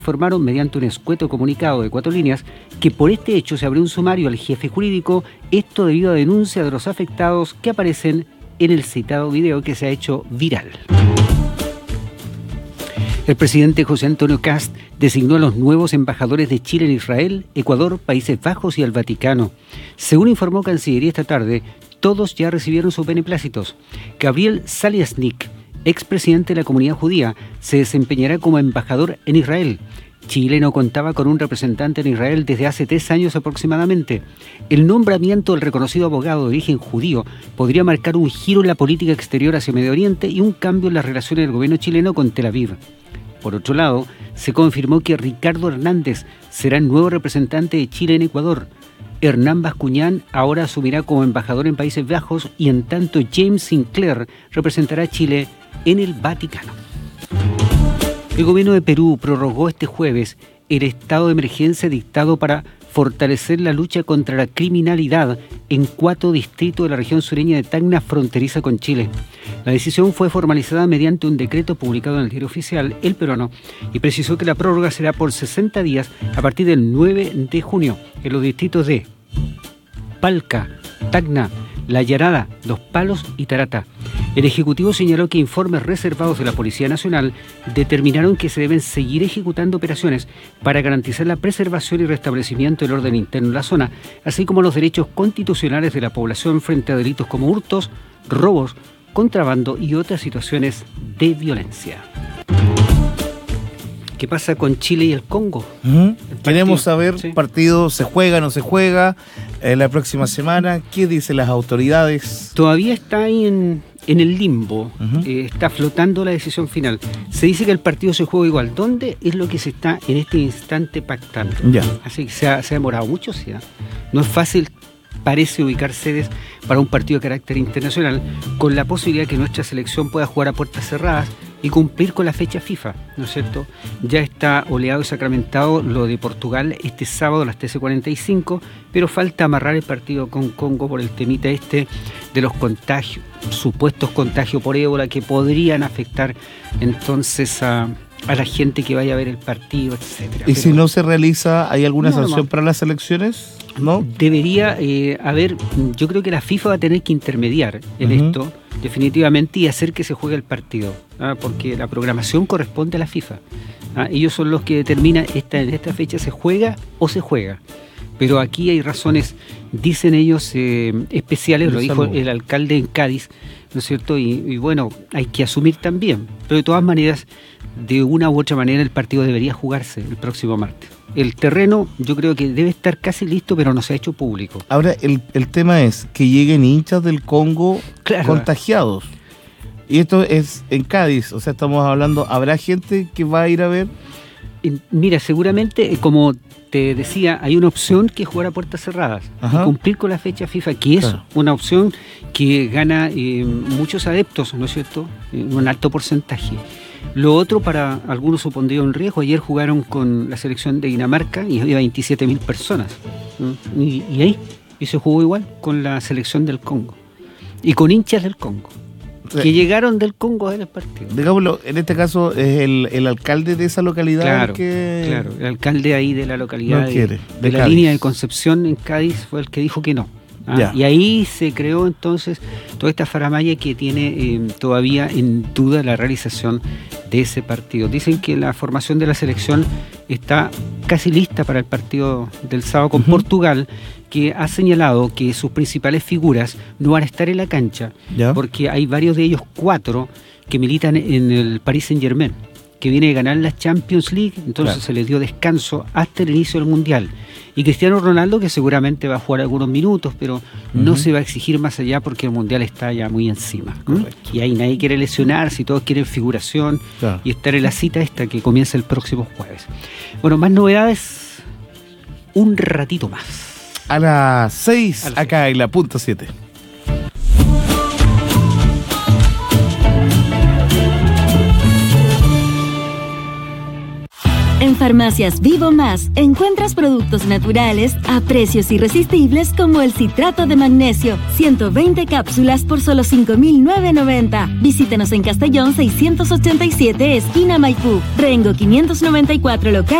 informaron mediante un escueto comunicado de 4 líneas que por este hecho se abrió un sumario al jefe jurídico, esto debido a denuncias de los afectados que aparecen en el citado video que se ha hecho viral. El presidente José Antonio Kast designó a los nuevos embajadores de Chile en Israel, Ecuador, Países Bajos y el Vaticano. Según informó Cancillería esta tarde, todos ya recibieron sus beneplácitos. Gabriel Saliasnik, expresidente de la comunidad judía, se desempeñará como embajador en Israel. Chile no contaba con un representante en Israel desde hace 3 años aproximadamente. El nombramiento del reconocido abogado de origen judío podría marcar un giro en la política exterior hacia Medio Oriente y un cambio en las relaciones del gobierno chileno con Tel Aviv. Por otro lado, se confirmó que Ricardo Hernández será el nuevo representante de Chile en Ecuador. Hernán Bascuñán ahora asumirá como embajador en Países Bajos y en tanto James Sinclair representará a Chile en el Vaticano. El gobierno de Perú prorrogó este jueves el estado de emergencia dictado para fortalecer la lucha contra la criminalidad en 4 distritos de la región sureña de Tacna, fronteriza con Chile. La decisión fue formalizada mediante un decreto publicado en el Diario Oficial, El Peruano, y precisó que la prórroga será por 60 días a partir del 9 de junio en los distritos de Palca, Tacna, La Yarada, Los Palos y Tarata. El Ejecutivo señaló que informes reservados de la Policía Nacional determinaron que se deben seguir ejecutando operaciones para garantizar la preservación y restablecimiento del orden interno en la zona, así como los derechos constitucionales de la población frente a delitos como hurtos, robos, contrabando y otras situaciones de violencia. ¿Qué pasa con Chile y el Congo? Queremos saber, sí. Partido, ¿se juega, no se juega? La próxima semana, ¿qué dicen las autoridades? Todavía está ahí en el limbo, está flotando la decisión final. Se dice que el partido se juega igual. ¿Dónde? Es lo que se está en este instante pactando. Ya. Así que se ha demorado mucho, ¿sí? No es fácil, parece, ubicar sedes para un partido de carácter internacional, con la posibilidad que nuestra selección pueda jugar a puertas cerradas y cumplir con la fecha FIFA, ¿no es cierto? Ya está oleado y sacramentado lo de Portugal este sábado a las 13:45, pero falta amarrar el partido con Congo por el temita de los contagios, supuestos contagios por ébola que podrían afectar entonces a la gente que vaya a ver el partido, etcétera. ¿Y si no se realiza, hay alguna sanción para las elecciones? ¿No? Debería haber, yo creo que la FIFA va a tener que intermediar en esto, definitivamente, y hacer que se juegue el partido, porque la programación corresponde a la FIFA. Ellos son los que determinan en esta fecha se juega o se juega. Pero aquí hay razones, dicen ellos, especiales, lo dijo el alcalde en Cádiz, ¿no es cierto? Y bueno, hay que asumir también. Pero de todas maneras, de una u otra manera, el partido debería jugarse el próximo martes. El terreno yo creo que debe estar casi listo, pero no se ha hecho público. Ahora, el tema es que lleguen hinchas del Congo contagiados. Y esto es en Cádiz, o sea, estamos hablando, ¿habrá gente que va a ir a ver? Mira, seguramente, como te decía, hay una opción que es jugar a puertas cerradas y cumplir con la fecha FIFA, que es una opción que gana muchos adeptos, ¿no es cierto? Un alto porcentaje. Lo otro, para algunos supondría un riesgo. Ayer jugaron con la selección de Dinamarca y había 27.000 personas. Y se jugó igual con la selección del Congo y con hinchas del Congo que llegaron del Congo a ver el partido. Digámoslo, en este caso es el alcalde de esa localidad Claro, el alcalde ahí de la localidad no quiere, de la Cádiz. línea de Concepción en Cádiz fue el que dijo que no. Y ahí se creó entonces toda esta faramalla que tiene todavía en duda la realización de ese partido. Dicen que la formación de la selección está casi lista para el partido del sábado con Portugal, que ha señalado que sus principales figuras no van a estar en la cancha, porque hay varios de ellos, 4, que militan en el Paris Saint-Germain, que viene de ganar la Champions League, entonces se les dio descanso hasta el inicio del Mundial. Y Cristiano Ronaldo, que seguramente va a jugar algunos minutos, pero no se va a exigir más allá porque el Mundial está ya muy encima. Y ahí nadie quiere lesionarse y todos quieren figuración y estar en la cita esta que comienza el próximo jueves. Bueno, más novedades un ratito más. A las 6, acá en la punto 7. En Farmacias Vivo Más encuentras productos naturales a precios irresistibles como el citrato de magnesio, 120 cápsulas por solo 5.990. Visítanos en Castellón 687, esquina Maipú, Rengo 594 local.